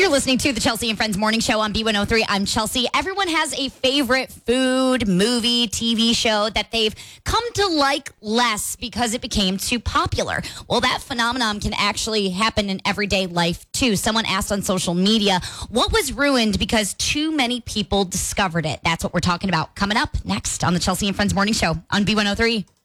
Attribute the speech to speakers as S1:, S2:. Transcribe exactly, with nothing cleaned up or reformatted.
S1: You're listening to the Chelsea and Friends Morning Show on B one oh three. I'm Chelsea. Everyone has a favorite food, movie, T V show that they've come to like less because it became too popular. Well, that phenomenon can actually happen in everyday life, too. Someone asked on social media, what was ruined because too many people discovered it? That's what we're talking about coming up next on the Chelsea and Friends Morning Show on B one oh three.